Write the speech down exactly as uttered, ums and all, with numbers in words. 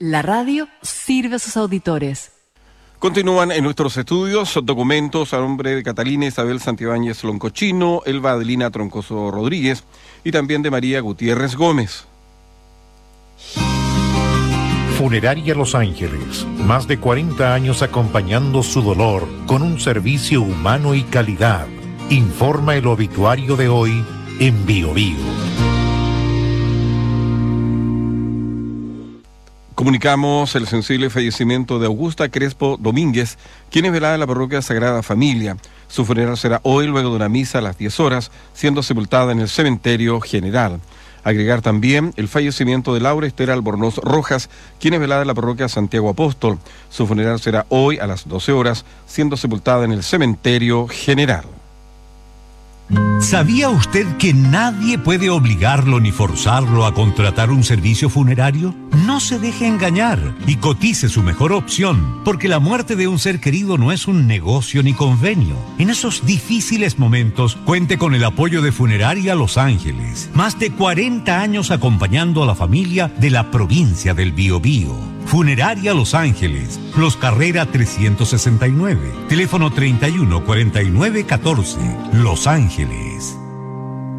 La radio sirve a sus auditores. Continúan en nuestros estudios documentos a nombre de Catalina Isabel Santibáñez Loncochino, Elba Adelina Troncoso Rodríguez y también de María Gutiérrez Gómez. Funeraria Los Ángeles, más de cuarenta años acompañando su dolor con un servicio humano y calidad. Informa el obituario de hoy en Bio Bio. Comunicamos el sensible fallecimiento de Augusta Crespo Domínguez, quien es velada en la parroquia Sagrada Familia. Su funeral será hoy luego de una misa a las diez horas, siendo sepultada en el cementerio general. Agregar también el fallecimiento de Laura Esther Albornoz Rojas, quien es velada en la parroquia Santiago Apóstol. Su funeral será hoy a las doce horas, siendo sepultada en el cementerio general. ¿Sabía usted que nadie puede obligarlo ni forzarlo a contratar un servicio funerario? No se deje engañar y cotice su mejor opción, porque la muerte de un ser querido no es un negocio ni convenio. En esos difíciles momentos, cuente con el apoyo de Funeraria Los Ángeles. Más de cuarenta años acompañando a la familia de la provincia del Biobío. Funeraria Los Ángeles, Los Carrera trescientos sesenta y nueve, teléfono treinta y uno cuarenta y nueve catorce, Los Ángeles.